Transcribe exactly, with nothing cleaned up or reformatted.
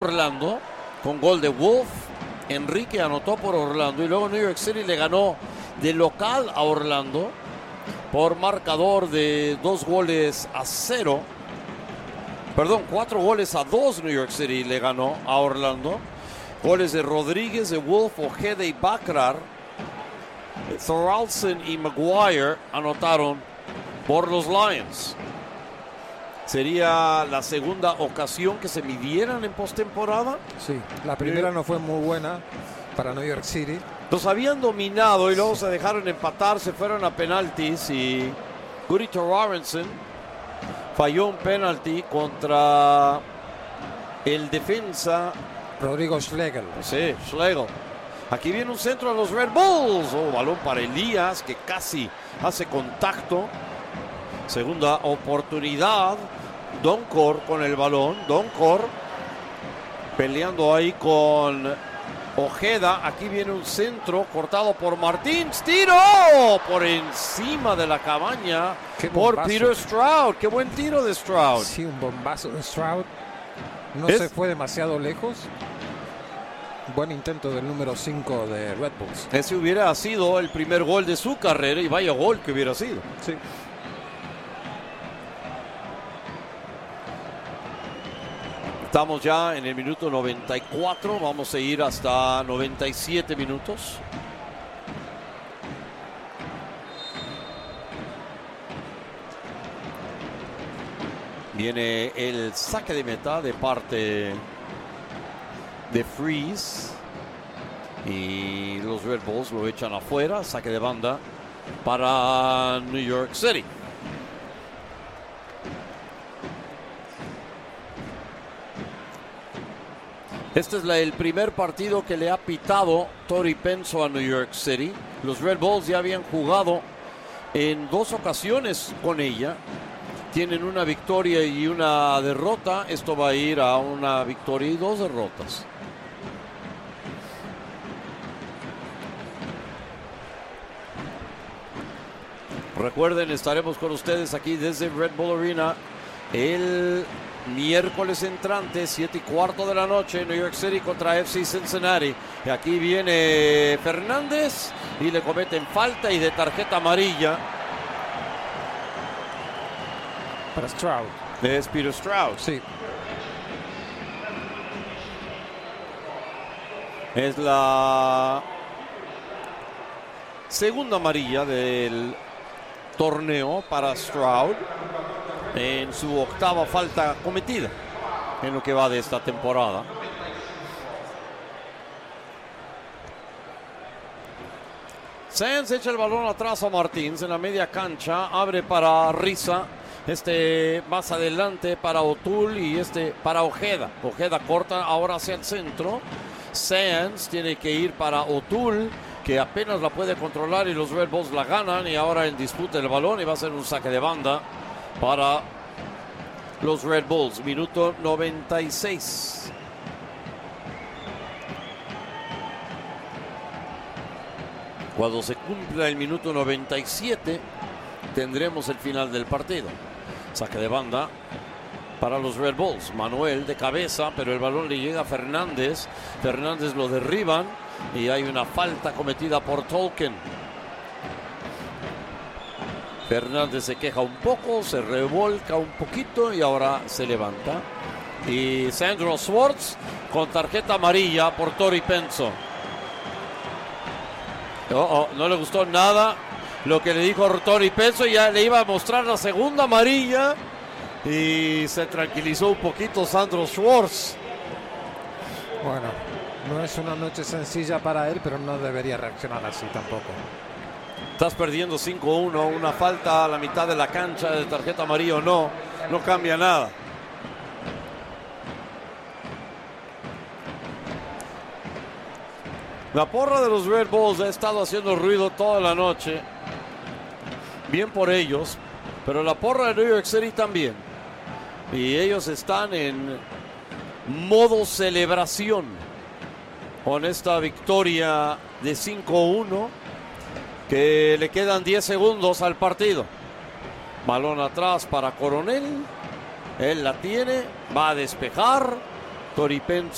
Orlando con gol de Wolf. Enrique anotó por Orlando y luego New York City le ganó de local a Orlando por marcador de dos goles a cero. Perdón, cuatro goles a dos New York City le ganó a Orlando. Goles de Rodríguez, de Wolf, Ojeda y Bakrar. Thoralson y Maguire anotaron por los Lions. ¿Sería la segunda ocasión que se midieran en postemporada? Sí, la primera no fue muy buena para New York City. Los habían dominado y luego se dejaron empatar, se fueron a penaltis y Guri Thoralson falló un penalti contra el defensa Rodrigo Schlegel. Sí, Schlegel. Aquí viene un centro a los Red Bulls. Oh, balón para Elías que casi hace contacto. Segunda oportunidad. Doncor con el balón. Doncor peleando ahí con Ojeda. Aquí viene un centro cortado por Martins. ¡Tiro! Por encima de la cabaña por Peter Stroud. ¡Qué buen tiro de Stroud! Sí, un bombazo de Stroud. No es... se fue demasiado lejos. Buen intento del número cinco de Red Bulls. Ese hubiera sido el primer gol de su carrera y vaya gol que hubiera sido. Sí. Estamos ya en el minuto noventa y cuatro. Vamos a ir hasta noventa y siete minutos. Viene el saque de meta de parte de Freeze. Y los Red Bulls lo echan afuera. Saque de banda para New York City. Este es la, el primer partido que le ha pitado Tori Penso a New York City. Los Red Bulls ya habían jugado en dos ocasiones con ella. Tienen una victoria y una derrota. Esto va a ir a una victoria y dos derrotas. Recuerden, estaremos con ustedes aquí desde Red Bull Arena el miércoles entrante, siete y cuarto de la noche, New York City contra F C Cincinnati. Y aquí viene Fernández y le cometen falta y de tarjeta amarilla. Para Stroud. Es Peter Stroud. Sí. Es la segunda amarilla del torneo para Stroud en su octava falta cometida en lo que va de esta temporada. Sands echa el balón atrás a Martins en la media cancha, abre para Riza, este más adelante para O'Toole y este para Ojeda. Ojeda corta ahora hacia el centro. Sands tiene que ir para O'Toole, que apenas la puede controlar y los Red Bulls la ganan y ahora en disputa el balón y va a ser un saque de banda para los Red Bulls. Minuto noventa y seis. Cuando se cumpla el minuto noventa y siete tendremos el final del partido. Saque de banda para los Red Bulls. Manuel de cabeza, pero el balón le llega a Fernández. Fernández lo derriban y hay una falta cometida por Tolkien. Fernández se queja un poco, se revolca un poquito y ahora se levanta. Y Sandro Schwartz con tarjeta amarilla por Tori Penso. Oh, oh, no le gustó nada lo que le dijo Tori Penso, ya le iba a mostrar la segunda amarilla y se tranquilizó un poquito Sandro Schwartz. Bueno, no es una noche sencilla para él, pero no debería reaccionar así tampoco. Estás perdiendo cinco uno, una falta a la mitad de la cancha, de tarjeta amarilla o no, no cambia nada. La porra de los Red Bulls ha estado haciendo ruido toda la noche. Bien por ellos, pero la porra de New York City también. Y ellos están en modo celebración con esta victoria de cinco uno, que le quedan diez segundos al partido. Balón atrás para Coronel. Él la tiene, va a despejar. Tori Penso